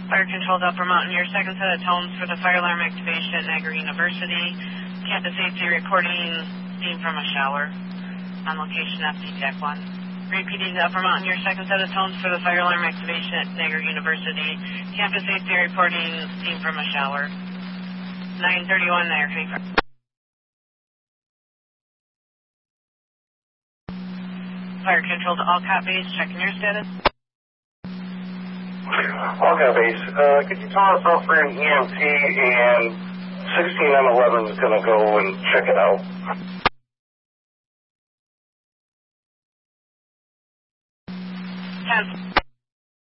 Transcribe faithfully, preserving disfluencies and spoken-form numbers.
Fire Control to Upper Mountain, your second set of tones for the fire alarm activation at Niagara University. Campus safety recording steam from a shower. On location F D Deck one. Repeating to Upper Mountain, your second set of tones for the fire alarm activation at Niagara University. Campus safety reporting steam from a shower. nine thirty-one Niagara County. Fire Control to Alcott Base, checking your status. Alcott Base, uh, could you tell us how for an E M T and sixteen M eleven is going to go and check it out? ten.